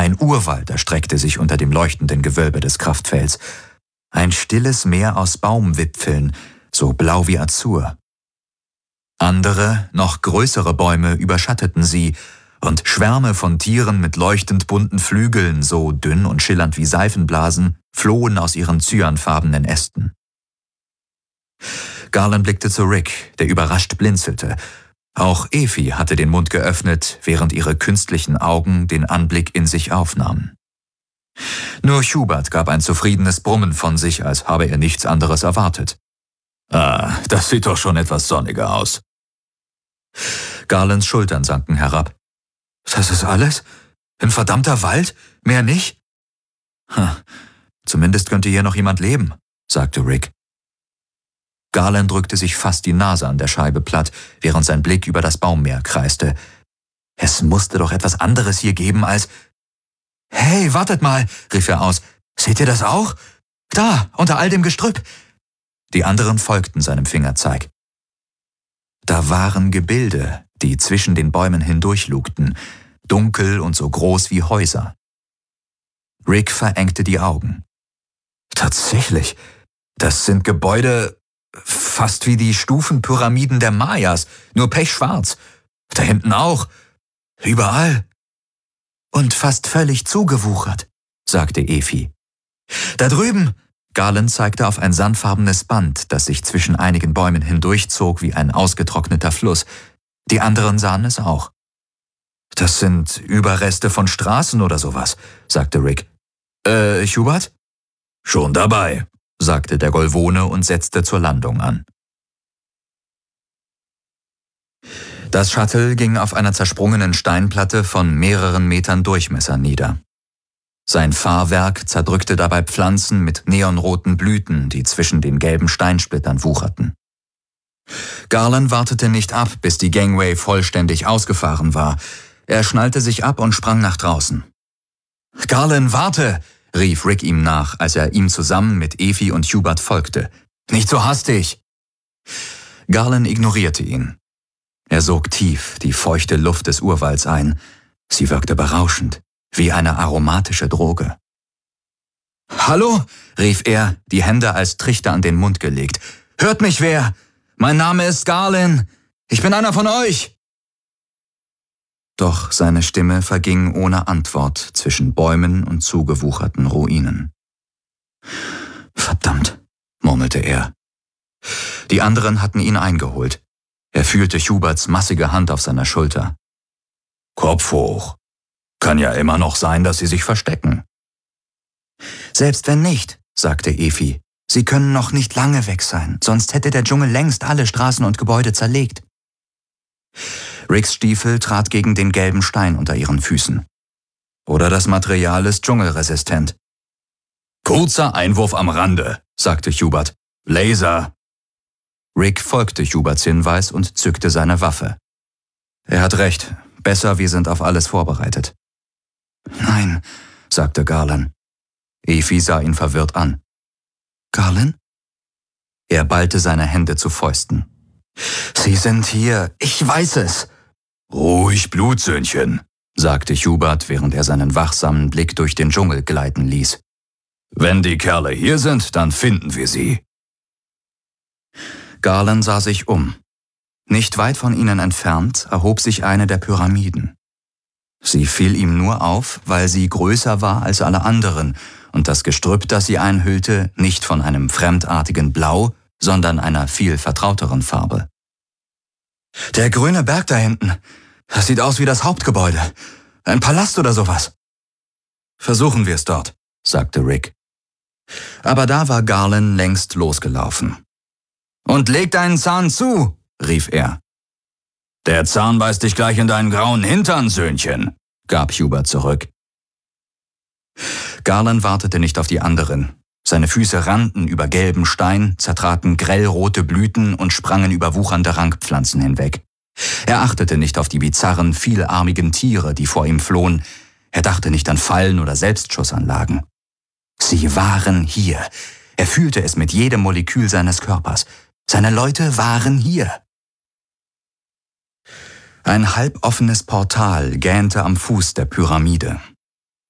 Ein Urwald erstreckte sich unter dem leuchtenden Gewölbe des Kraftfelds. Ein stilles Meer aus Baumwipfeln, so blau wie Azur. Andere, noch größere Bäume überschatteten sie, und Schwärme von Tieren mit leuchtend bunten Flügeln, so dünn und schillernd wie Seifenblasen, flohen aus ihren cyanfarbenen Ästen. Garland blickte zu Rick, der überrascht blinzelte. Auch Effie hatte den Mund geöffnet, während ihre künstlichen Augen den Anblick in sich aufnahmen. Nur Hubert gab ein zufriedenes Brummen von sich, als habe er nichts anderes erwartet. »Ah, das sieht doch schon etwas sonniger aus.« Garlands Schultern sanken herab. »Das ist alles? Ein verdammter Wald? Mehr nicht?« »Zumindest könnte hier noch jemand leben«, sagte Rick. Garland drückte sich fast die Nase an der Scheibe platt, während sein Blick über das Baummeer kreiste. Es musste doch etwas anderes hier geben als... »Hey, wartet mal«, rief er aus. »Seht ihr das auch? Da, unter all dem Gestrüpp.« Die anderen folgten seinem Fingerzeig. Da waren Gebilde, die zwischen den Bäumen hindurchlugten, dunkel und so groß wie Häuser. Rick verengte die Augen. Tatsächlich, das sind Gebäude fast wie die Stufenpyramiden der Mayas, nur pechschwarz. Da hinten auch. Überall. Und fast völlig zugewuchert, sagte Effie. Da drüben! Garland zeigte auf ein sandfarbenes Band, das sich zwischen einigen Bäumen hindurchzog wie ein ausgetrockneter Fluss. Die anderen sahen es auch. »Das sind Überreste von Straßen oder sowas«, sagte Rick. Hubert?« »Schon dabei«, sagte der Golvone und setzte zur Landung an. Das Shuttle ging auf einer zersprungenen Steinplatte von mehreren Metern Durchmesser nieder. Sein Fahrwerk zerdrückte dabei Pflanzen mit neonroten Blüten, die zwischen den gelben Steinsplittern wucherten. Garland wartete nicht ab, bis die Gangway vollständig ausgefahren war. Er schnallte sich ab und sprang nach draußen. »Garland, warte!« rief Rick ihm nach, als er ihm zusammen mit Effie und Hubert folgte. »Nicht so hastig!« Garland ignorierte ihn. Er sog tief die feuchte Luft des Urwalds ein. Sie wirkte berauschend, wie eine aromatische Droge. »Hallo?« rief er, die Hände als Trichter an den Mund gelegt. »Hört mich wer? Mein Name ist Garland. Ich bin einer von euch!« Doch seine Stimme verging ohne Antwort zwischen Bäumen und zugewucherten Ruinen. »Verdammt«, murmelte er. Die anderen hatten ihn eingeholt. Er fühlte Huberts massige Hand auf seiner Schulter. »Kopf hoch. Kann ja immer noch sein, dass sie sich verstecken.« »Selbst wenn nicht«, sagte Effie. »Sie können noch nicht lange weg sein, sonst hätte der Dschungel längst alle Straßen und Gebäude zerlegt.« Ricks Stiefel trat gegen den gelben Stein unter ihren Füßen. »Oder das Material ist dschungelresistent.« »Kurzer Einwurf am Rande«, sagte Hubert. »Laser.« Rick folgte Huberts Hinweis und zückte seine Waffe. »Er hat recht. Besser, wir sind auf alles vorbereitet.« »Nein«, sagte Garland. Effie sah ihn verwirrt an. »Garland?« Er ballte seine Hände zu Fäusten. »Sie sind hier. Ich weiß es.« »Ruhig, Blutsöhnchen«, sagte Hubert, während er seinen wachsamen Blick durch den Dschungel gleiten ließ. »Wenn die Kerle hier sind, dann finden wir sie.« Garland sah sich um. Nicht weit von ihnen entfernt erhob sich eine der Pyramiden. Sie fiel ihm nur auf, weil sie größer war als alle anderen und das Gestrüpp, das sie einhüllte, nicht von einem fremdartigen Blau, sondern einer viel vertrauteren Farbe. »Der grüne Berg da hinten, das sieht aus wie das Hauptgebäude. Ein Palast oder sowas.« »Versuchen wir es dort«, sagte Rick. Aber da war Garland längst losgelaufen. »Und leg deinen Zahn zu«, rief er. »Der Zahn beißt dich gleich in deinen grauen Hintern, Söhnchen«, gab Hubert zurück. Garland wartete nicht auf die anderen. Seine Füße rannten über gelben Stein, zertraten grellrote Blüten und sprangen über wuchernde Rankpflanzen hinweg. Er achtete nicht auf die bizarren, vielarmigen Tiere, die vor ihm flohen. Er dachte nicht an Fallen oder Selbstschussanlagen. Sie waren hier. Er fühlte es mit jedem Molekül seines Körpers. Seine Leute waren hier. Ein halboffenes Portal gähnte am Fuß der Pyramide.